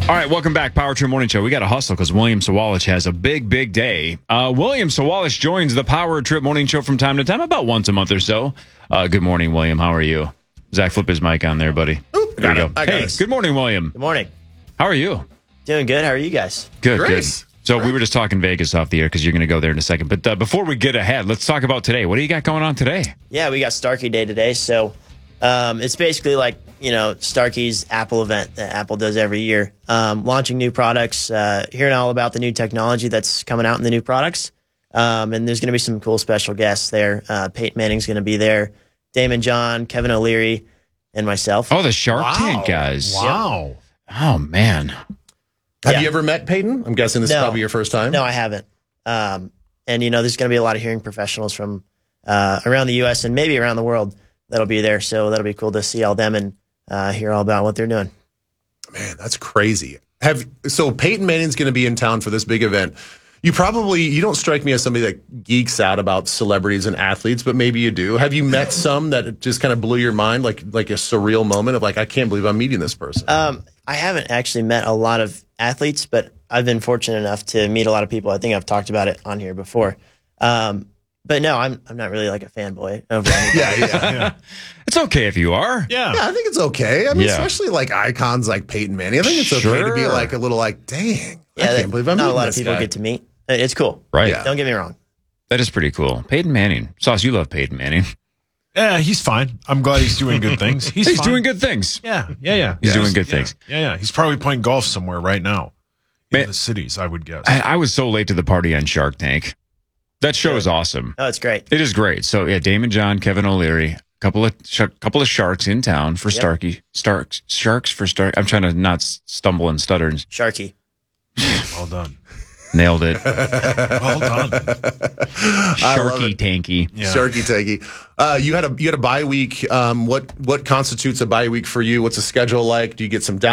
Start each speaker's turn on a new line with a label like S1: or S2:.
S1: All right, welcome back, Power Trip Morning Show. We got to hustle because William Sawalich has a big, big day. William Sawalich joins the Power Trip Morning Show from time to time, about once a month or so. Good morning, William. How are you? Zach, flip his mic on there, buddy. There you go. Hey, good morning, William.
S2: Good morning.
S1: How are you?
S2: Doing good. How are you guys?
S1: Good, good. So we were just talking Vegas off the air because you're going to go there in a second. But before we get ahead, let's talk about today. What do you got going on today?
S2: Yeah, we got Starkey Day today. So it's basically like, Starkey's Apple event that Apple does every year. Launching new products, hearing all about the new technology that's coming out in the new products. And there's going to be some cool special guests there. Peyton Manning's going to be there. Damon John, Kevin O'Leary, and myself.
S1: Oh, the Shark Tank guys.
S3: Wow.
S1: Yep. Oh, man.
S3: Have you ever met Peyton? I'm guessing this is probably your first time.
S2: No, I haven't. And, there's going to be a lot of hearing professionals from around the U.S. and maybe around the world that'll be there. So that'll be cool to see all them and hear all about what they're doing.
S3: Man, that's crazy. So Peyton Manning's going to be in town for this big event. You don't strike me as somebody that geeks out about celebrities and athletes, but maybe you do. Have you met some that just kind of blew your mind, like a surreal moment of like, I can't believe I'm meeting this person?
S2: I haven't actually met a lot of athletes, but I've been fortunate enough to meet a lot of people. I think I've talked about it on here before. But no, I'm not really like a fanboy over anybody.
S3: Yeah.
S1: It's okay if you are.
S3: Yeah, I think it's okay. I mean, especially like icons like Peyton Manning. I think it's okay to be like a little like, dang, I can't believe I'm
S2: not
S3: meeting
S2: a lot
S3: this
S2: of people
S3: guy.
S2: get to meet. It's cool.
S1: Right.
S3: Yeah.
S2: Don't get me wrong.
S1: That is pretty cool. Peyton Manning. Sauce, you love Peyton Manning.
S4: Yeah, he's fine. I'm glad he's doing good things.
S1: He's doing good things.
S4: Yeah.
S1: He's doing good things.
S4: Yeah. He's probably playing golf somewhere right now. In the cities, I would guess.
S1: I was so late to the party on Shark Tank. That show is awesome.
S2: Oh, it's great.
S1: It is great. So yeah, Damon John, Kevin O'Leary, couple of sharks in town for Starkey. Sharks for Stark. I'm trying to not stumble and stutter.
S2: Sharky.
S4: Well done.
S1: Nailed it.
S4: Well done.
S1: Sharky Tanky.
S3: Yeah. Sharky Tanky. You had a bye week. What constitutes a bye week for you? What's the schedule like? Do you get some down?